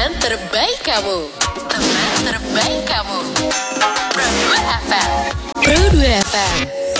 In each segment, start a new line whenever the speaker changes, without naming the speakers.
Teman terbaik kamu. Teman terbaik kamu. Pro 2 FM. Pro 2 FM.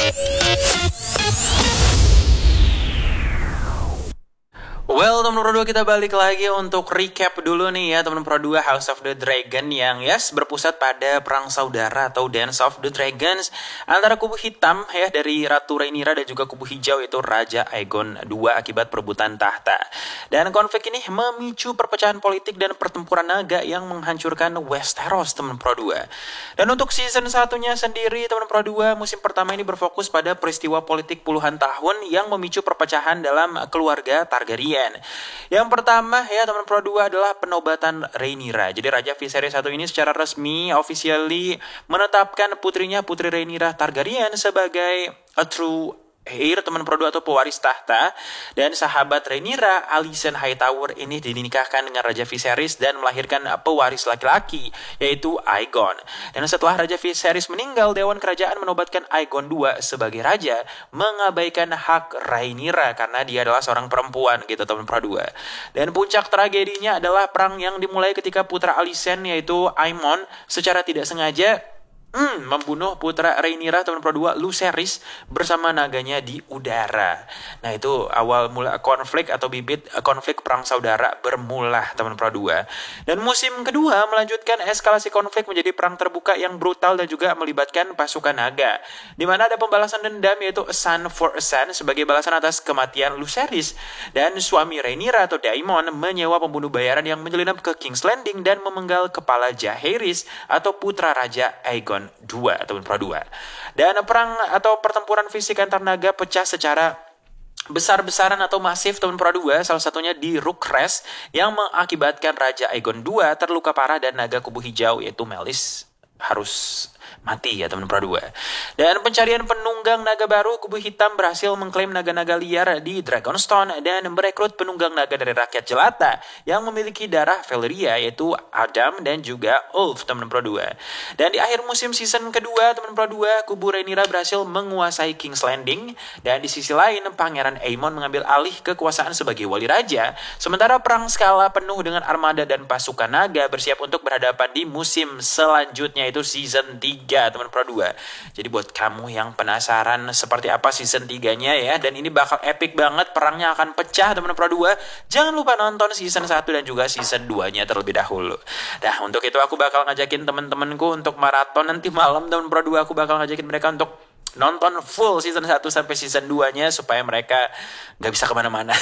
Well, teman Pro 2 kita balik lagi untuk recap dulu nih ya teman Pro 2 House of the Dragon yang berpusat pada perang saudara atau Dance of the Dragons antara kubu hitam ya dari Ratu Rhaenyra dan juga kubu hijau itu Raja Aegon II akibat perebutan tahta. Dan konflik ini memicu perpecahan politik dan pertempuran naga yang menghancurkan Westeros teman Pro 2. Dan untuk season satunya sendiri teman Pro 2 musim pertama ini berfokus pada peristiwa politik puluhan tahun yang memicu perpecahan dalam keluarga Targaryen. Yang pertama ya teman Pro 2 adalah penobatan Rhaenyra. Jadi Raja Viserys satu ini secara resmi officially menetapkan putrinya Putri Rhaenyra Targaryen sebagai a true heir teman Pro 2 atau pewaris tahta. Dan sahabat Rhaenyra Alicent Hightower ini dinikahkan dengan Raja Viserys dan melahirkan pewaris laki-laki yaitu Aegon. Dan setelah Raja Viserys meninggal, Dewan Kerajaan menobatkan Aegon II sebagai raja, mengabaikan hak Rhaenyra karena dia adalah seorang perempuan gitu teman Pro 2. Dan puncak tragedinya adalah perang yang dimulai ketika putra Alicent yaitu Aemon secara tidak sengaja membunuh putra Rhaenyra teman Pro 2 Lucerys bersama naganya di udara. Nah itu awal mula konflik atau bibit konflik perang saudara bermula teman Pro 2. Dan musim kedua melanjutkan eskalasi konflik menjadi perang terbuka yang brutal dan juga melibatkan pasukan naga. Di mana ada pembalasan dendam yaitu a son for a son sebagai balasan atas kematian Lucerys. Dan suami Rhaenyra atau Daemon menyewa pembunuh bayaran yang menyelinap ke King's Landing dan memenggal kepala Jaehaerys atau putra Raja Aegon 2 atau Pro 2. Dan perang atau pertempuran fisik antar naga pecah secara besar-besaran atau masif teman Pro 2, salah satunya di Rook Crest yang mengakibatkan Raja Aegon 2 terluka parah dan naga kubu hijau yaitu Meleys harus mati ya teman Pro 2. Dan pencarian penunggang naga baru, kubu hitam berhasil mengklaim naga-naga liar di Dragonstone dan merekrut penunggang naga dari rakyat jelata yang memiliki darah Valyria yaitu Adam dan juga Ulf teman Pro 2. Dan di akhir musim season kedua teman Pro 2, kubu Rhaenyra berhasil menguasai King's Landing dan di sisi lain Pangeran Aemon mengambil alih kekuasaan sebagai wali raja. Sementara perang skala penuh dengan armada dan pasukan naga bersiap untuk berhadapan di musim selanjutnya itu season 3 teman Pro 2. Jadi buat kamu yang penasaran seperti apa season 3-nya ya, dan ini bakal epic banget, perangnya akan pecah teman Pro 2, jangan lupa nonton season 1 dan juga season 2-nya terlebih dahulu. Nah untuk itu aku bakal ngajakin teman-temanku untuk maraton nanti malam teman Pro 2, aku bakal ngajakin mereka untuk nonton full season 1 sampai season 2-nya supaya mereka gak bisa kemana-mana.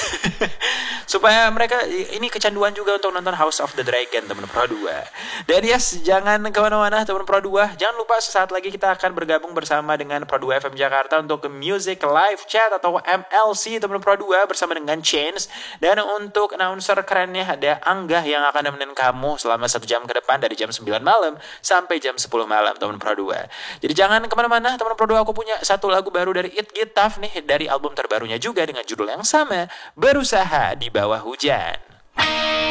Supaya mereka ini kecanduan juga untuk nonton House of the Dragon teman Pro 2. Dan jangan kemana-mana teman Pro 2. Jangan lupa sesaat lagi kita akan bergabung bersama dengan Pro 2 FM Jakarta untuk Music Live Chat atau MLC teman Pro 2 bersama dengan Chains. Dan untuk announcer kerennya ada Angga yang akan nemenin kamu selama 1 jam ke depan dari jam 9 malam sampai jam 10 malam teman Pro 2. Jadi jangan kemana-mana teman Pro 2, aku punya satu lagu baru dari It Get Tough nih, dari album terbarunya juga dengan judul yang sama, Berusaha di Bawah Hujan.